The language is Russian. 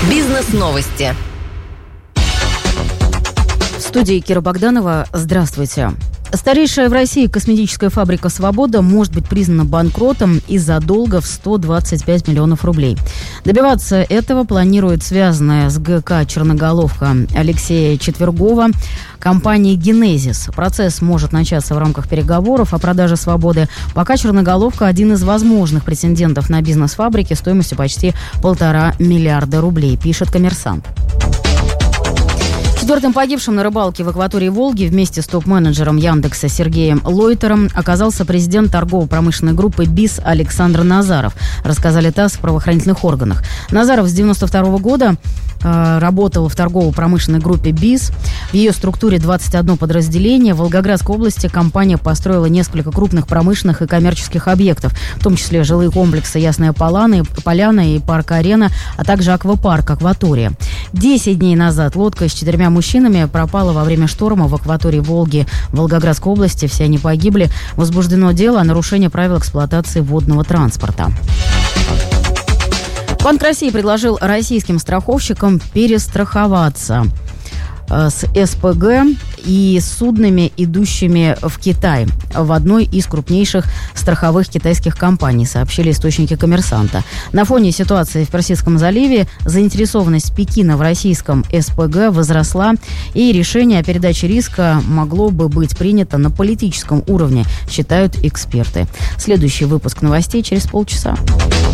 Бизнес-новости. В студии Кира Богданова. Здравствуйте. Старейшая в России косметическая фабрика «Свобода» может быть признана банкротом из-за долга в 125 миллионов рублей. Добиваться этого планирует связанная с ГК «Черноголовка» Алексея Четвергова компания «Генезис». Процесс может начаться в рамках переговоров о продаже «Свободы». Пока «Черноголовка» – один из возможных претендентов на бизнес фабрики стоимостью почти 1,5 миллиарда рублей, пишет «Коммерсант». Четвертым погибшим на рыбалке в акватории Волги вместе с топ-менеджером Яндекса Сергеем Лойтером оказался президент торгово-промышленной группы «БИС» Александр Назаров, рассказали ТАСС в правоохранительных органах. Назаров с 1992 года работал в торгово-промышленной группе «БИС». В ее структуре 21 подразделение. В Волгоградской области компания построила несколько крупных промышленных и коммерческих объектов, в том числе жилые комплексы «Ясная Поляна» и «Парк-Арена», а также аквапарк «Акватория». 10 дней назад лодка с 4 мужчинами пропала во время шторма в акватории Волги в Волгоградской области. Все они погибли. Возбуждено дело о нарушении правил эксплуатации водного транспорта. Банк России предложил российским страховщикам перестраховаться с СПГ и суднами, идущими в Китай, в одной из крупнейших страховых китайских компаний, сообщили источники «Коммерсанта». На фоне ситуации в Персидском заливе заинтересованность Пекина в российском СПГ возросла, и решение о передаче риска могло бы быть принято на политическом уровне, считают эксперты. Следующий выпуск новостей через полчаса.